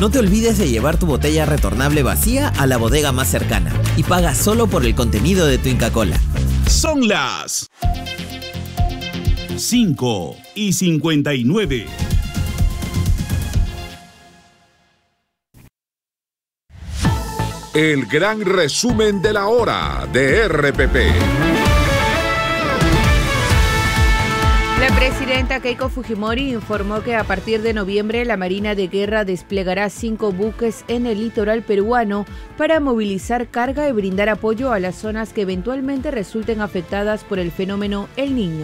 No te olvides de llevar tu botella retornable vacía a la bodega más cercana y paga solo por el contenido de tu Inca Kola. Son las 5:59. El gran resumen de la hora de RPP. La presidenta Keiko Fujimori informó que a partir de noviembre la Marina de Guerra desplegará 5 buques en el litoral peruano para movilizar carga y brindar apoyo a las zonas que eventualmente resulten afectadas por el fenómeno El Niño.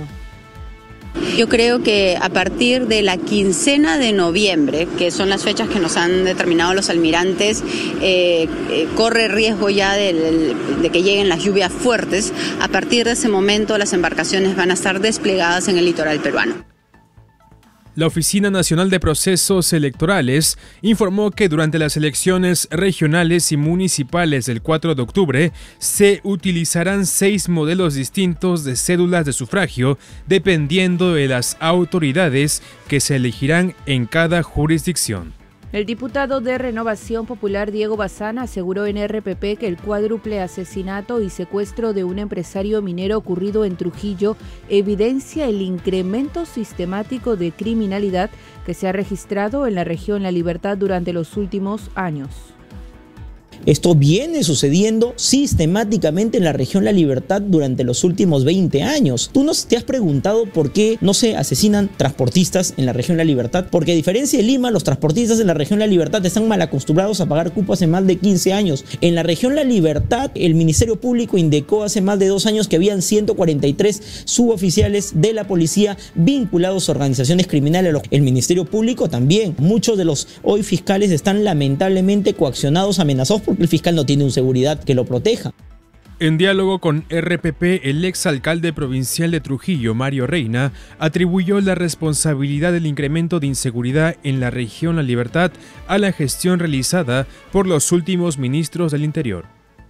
Yo creo que a partir de la quincena de noviembre, que son las fechas que nos han determinado los almirantes, corre riesgo ya de que lleguen las lluvias fuertes. A partir de ese momento las embarcaciones van a estar desplegadas en el litoral peruano. La Oficina Nacional de Procesos Electorales informó que durante las elecciones regionales y municipales del 4 de octubre se utilizarán 6 modelos distintos de cédulas de sufragio dependiendo de las autoridades que se elegirán en cada jurisdicción. El diputado de Renovación Popular Diego Bazán aseguró en RPP que el cuádruple asesinato y secuestro de un empresario minero ocurrido en Trujillo evidencia el incremento sistemático de criminalidad que se ha registrado en la región La Libertad durante los últimos años. Esto viene sucediendo sistemáticamente en la región La Libertad durante los últimos 20 años. ¿Tú no te has preguntado por qué no se asesinan transportistas en la región La Libertad? Porque a diferencia de Lima, los transportistas en la región La Libertad están mal acostumbrados a pagar cupo hace más de 15 años. En la región La Libertad, el Ministerio Público indicó hace más de 2 años que habían 143 suboficiales de la policía vinculados a organizaciones criminales. El Ministerio Público también. Muchos de los hoy fiscales están lamentablemente coaccionados, amenazados porque el fiscal no tiene un seguridad que lo proteja. En diálogo con RPP, el exalcalde provincial de Trujillo, Mario Reina, atribuyó la responsabilidad del incremento de inseguridad en la región La Libertad a la gestión realizada por los últimos ministros del Interior.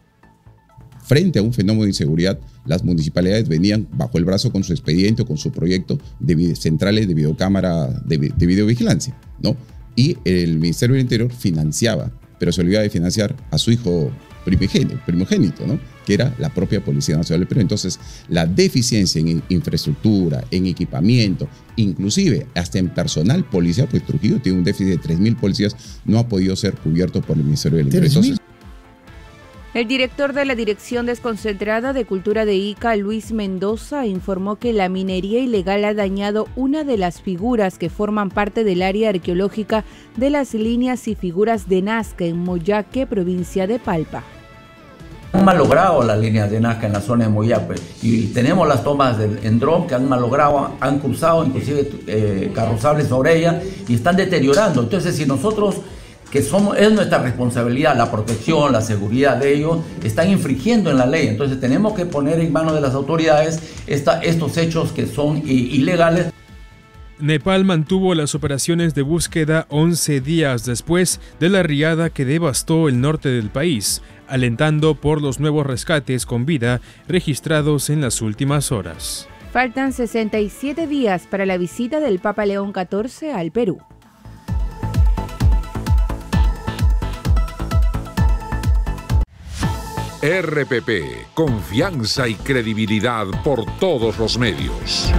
Frente a un fenómeno de inseguridad, las municipalidades venían bajo el brazo con su expediente o con su proyecto de centrales de videocámara de videovigilancia, ¿no? Y el Ministerio del Interior financiaba, pero se olvidaba de financiar a su hijo primogénito, ¿no? Que era la propia Policía Nacional del Perú. Entonces, la deficiencia en infraestructura, en equipamiento, inclusive hasta en personal policial, pues Trujillo tiene un déficit de 3.000 policías, no ha podido ser cubierto por el Ministerio del Interior. Entonces, el director de la Dirección Desconcentrada de Cultura de Ica, Luis Mendoza, informó que la minería ilegal ha dañado una de las figuras que forman parte del área arqueológica de las líneas y figuras de Nazca en Moyaque, provincia de Palpa. Han malogrado las líneas de Nazca en la zona de Moyape y tenemos las tomas en dron que han malogrado, han cruzado inclusive carrozables sobre ella y están deteriorando. Entonces, si nosotros es nuestra responsabilidad la protección, la seguridad de ellos, están infringiendo en la ley. Entonces tenemos que poner en manos de las autoridades estos hechos que son ilegales. Nepal mantuvo las operaciones de búsqueda 11 días después de la riada que devastó el norte del país, alentando por los nuevos rescates con vida registrados en las últimas horas. Faltan 67 días para la visita del Papa León XIV al Perú. RPP, confianza y credibilidad por todos los medios.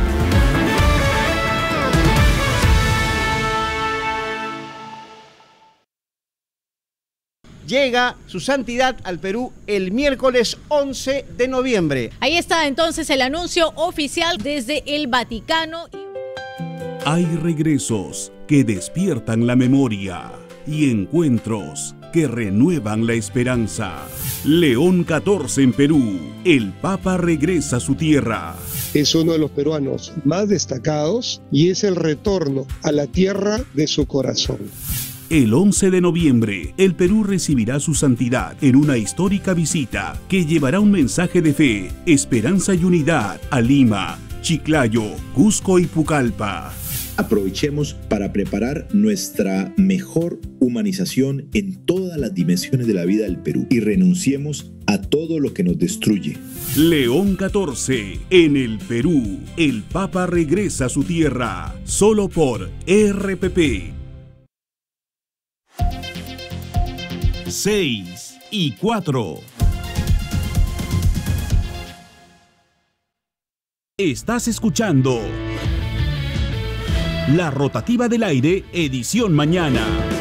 Llega su santidad al Perú el miércoles 11 de noviembre. Ahí está entonces el anuncio oficial desde el Vaticano. Hay regresos que despiertan la memoria y encuentros que renuevan la esperanza. León XIV en Perú. El Papa regresa a su tierra. Es uno de los peruanos más destacados y es el retorno a la tierra de su corazón. El 11 de noviembre, el Perú recibirá su santidad en una histórica visita que llevará un mensaje de fe, esperanza y unidad a Lima, Chiclayo, Cusco y Pucallpa. Aprovechemos para preparar nuestra mejor humanización en todas las dimensiones de la vida del Perú y renunciemos a todo lo que nos destruye. León XIV en el Perú. El Papa regresa a su tierra. Solo por RPP. 6 y 4. Estás escuchando La Rotativa del Aire, edición mañana.